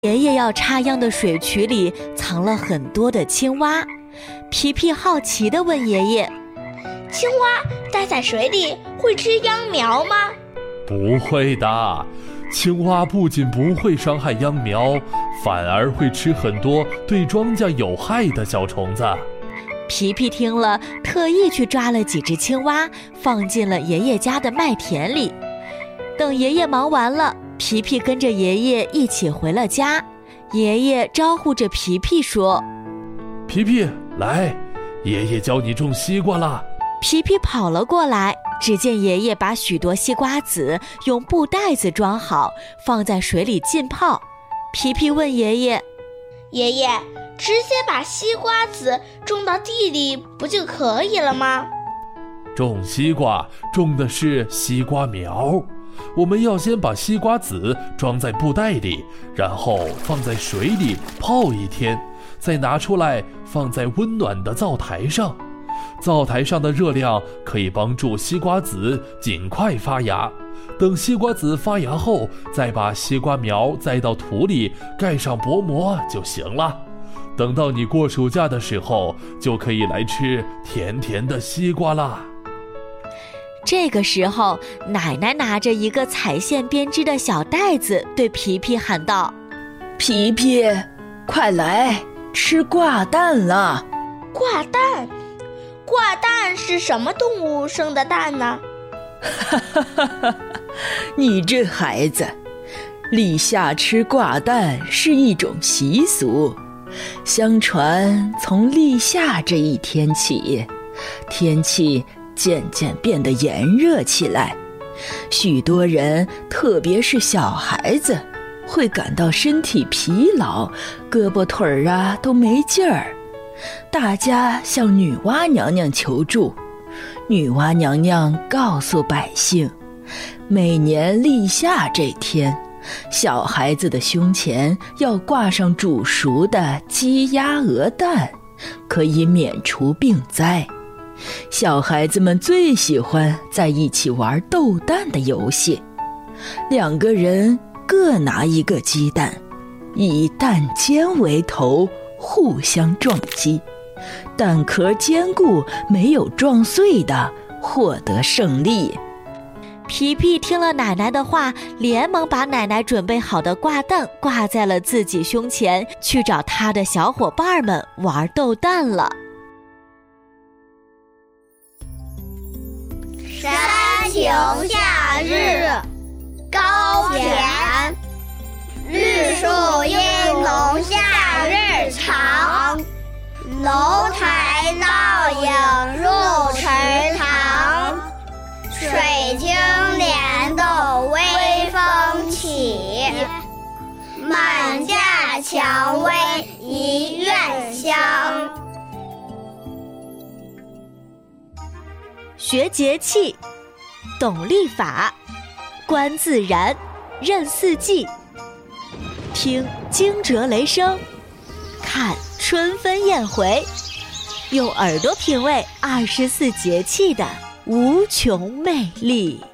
爷爷要插秧的水渠里藏了很多的青蛙。皮皮好奇地问爷爷： 青蛙待在水里会吃秧苗吗？ 不会的，青蛙不仅不会伤害秧苗，反而会吃很多对庄稼有害的小虫子。 皮皮听了，特意去抓了几只青蛙，放进了爷爷家的麦田里。等爷爷忙完了，皮皮跟着爷爷一起回了家。爷爷招呼着皮皮说： 皮皮，来，爷爷教你种西瓜啦。 皮皮跑了过来，只见爷爷把许多西瓜籽用布袋子装好，放在水里浸泡。皮皮问爷爷： 爷爷，直接把西瓜籽种到地里不就可以了吗？ 种西瓜种的是西瓜苗，我们要先把西瓜籽装在布袋里，然后放在水里泡一天，再拿出来放在温暖的灶台上。灶台上的热量可以帮助西瓜籽尽快发芽。等西瓜籽发芽后，再把西瓜苗栽到土里，盖上薄膜就行了。等到你过暑假的时候，就可以来吃甜甜的西瓜啦。 这个时候，奶奶拿着一个彩线编织的小袋子，对皮皮喊道： 皮皮，快来吃挂蛋了。 挂蛋？挂蛋是什么动物生的蛋呢？ 你这孩子，立夏吃挂蛋是一种习俗。相传从立夏这一天起，天气渐渐变得炎热起来，许多人，特别是小孩子，会感到身体疲劳，胳膊腿儿都没劲儿。大家向女娲娘娘求助，女娲娘娘告诉百姓，每年立夏这天，小孩子的胸前要挂上煮熟的鸡鸭鹅蛋，可以免除病灾。小孩子们最喜欢在一起玩斗蛋的游戏，两个人各拿一个鸡蛋，以蛋尖为头，互相撞击，蛋壳坚固没有撞碎的获得胜利。 皮皮听了奶奶的话，连忙把奶奶准备好的挂蛋挂在了自己胸前，去找他的小伙伴们玩斗蛋了。 山穷夏日高田，绿树阴浓夏日长，楼台倒影入池塘，水清帘动微风起，满架蔷薇一院香。 学节气，懂历法，观自然，认四季，听惊蛰雷声，看春分燕回，用耳朵品味24节气的无穷魅力。